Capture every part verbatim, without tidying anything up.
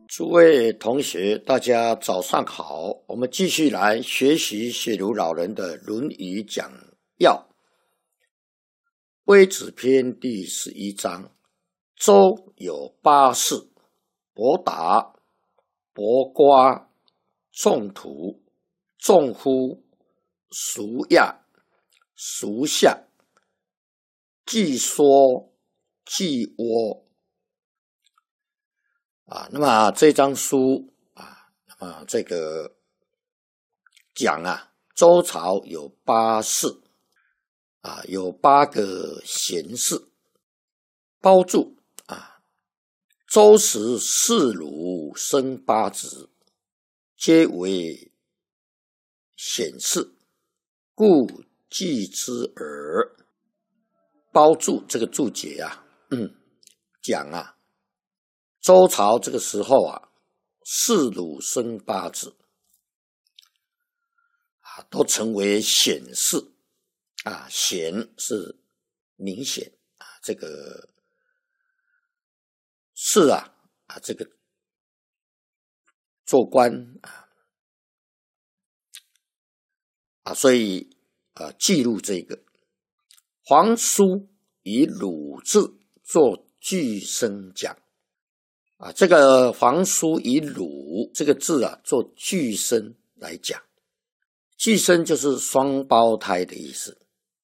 诸位同学，大家早上好。我们继续来学习写如老人的《论语》讲要。微子篇第十一章：周有八士：伯达、伯瓜、仲途、仲乎、叔亚、叔夏、季说、季沃。啊，那么这张书啊，那么这个讲啊，周朝有八士啊，有八个贤士。包注啊，周时士鲁生八子，皆为贤士，故记之耳。包注这个注解啊，嗯，讲啊。周朝这个时候啊，士鲁生八子啊，都成为显士啊，显是明显啊，这个士啊啊，这个做官啊啊，所以啊，记录这个皇叔以鲁字做句声讲。啊，这个皇叔以鲁这个字啊做句声来讲，句声就是双胞胎的意思。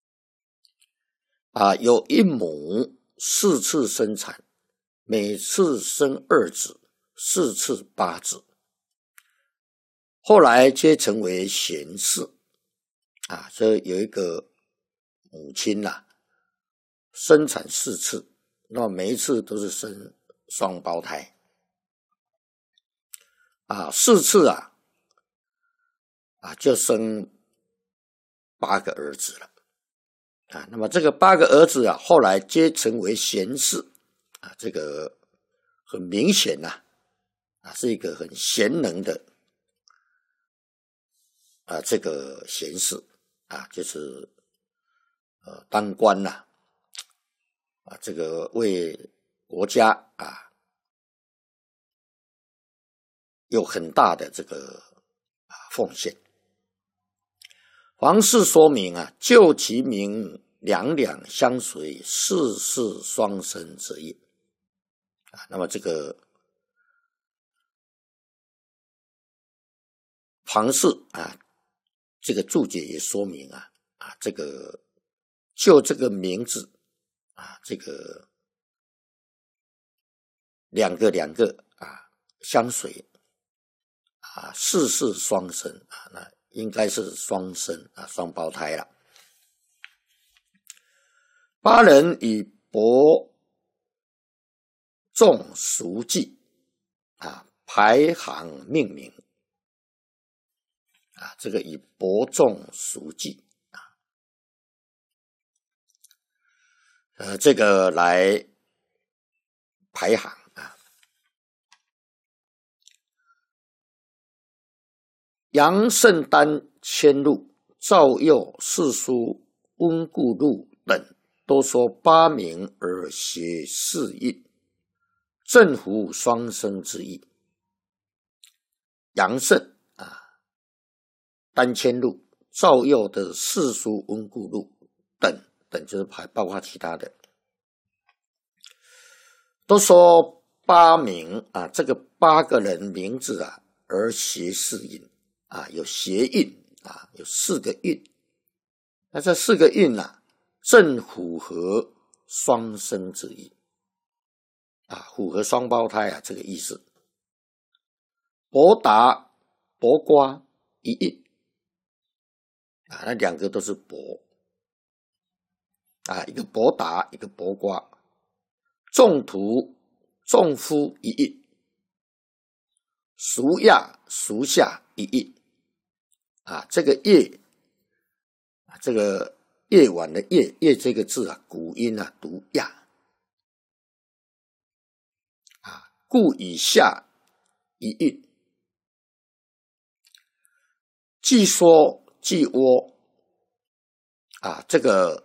啊，有一母四次生产，每次生二子，四次八子，后来皆成为贤士。啊，所以有一个母亲呐、啊，生产四次，那每一次都是生双胞胎啊，四次啊啊就生八个儿子了啊。那么这个八个儿子啊，后来皆成为贤士啊，这个很明显呐 啊, 啊，是一个很贤能的啊，这个贤士啊，就是呃当官呐 啊, 啊，这个为国家啊有很大的这个啊奉献。皇室说明啊，就其名，两两相随，世世双生之意啊。那么这个皇室啊，这个注解也说明啊啊，这个就这个名字啊，这个两个两个啊相随。啊，世世双生啊，那应该是双生啊，双胞胎了。八人以伯仲叔季啊排行命名啊，这个以伯仲叔季啊，呃，这个来排行。杨圣丹迁入，赵佑、世书、温故路等都说八名而谐四印，正符双生之意。杨圣啊，丹迁入，赵佑的世书、温故路等等，就是还包括其他的，都说八名啊，这个八个人名字啊，而谐四印。啊，有谐印啊，有四个印。那这四个印啊，正符合双生之意啊，符合双胞胎啊这个意思。伯达、伯瓜一印啊，那两个都是伯啊，一个伯达，一个伯瓜。仲途、仲夫一印，叔亚、叔夏一印。啊，这个夜啊，这个夜晚的夜，夜这个字啊，古音啊读亚啊，故以下一印。季说、季沃啊，这个